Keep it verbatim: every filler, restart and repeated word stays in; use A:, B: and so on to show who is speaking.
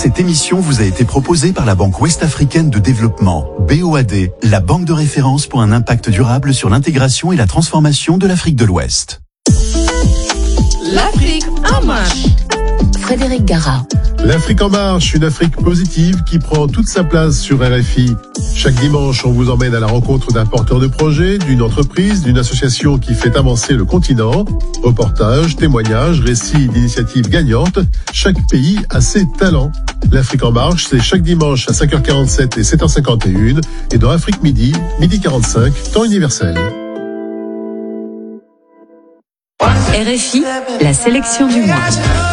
A: Cette émission vous a été proposée par la Banque Ouest-Africaine de Développement, B O A D, la banque de référence pour un impact durable sur l'intégration et la transformation de l'Afrique de l'Ouest.
B: L'Afrique en marche.
C: Frédéric Gara.
D: L'Afrique en marche, une Afrique positive qui prend toute sa place sur R F I. Chaque dimanche, on vous emmène à la rencontre d'un porteur de projet, d'une entreprise, d'une association qui fait avancer le continent. Reportages, témoignages, récits d'initiatives gagnantes. Chaque pays a ses talents. L'Afrique en marche, c'est chaque dimanche à cinq heures quarante-sept et sept heures cinquante et un et dans Afrique Midi, midi quarante-cinq, temps universel.
C: R F I, la sélection du mois.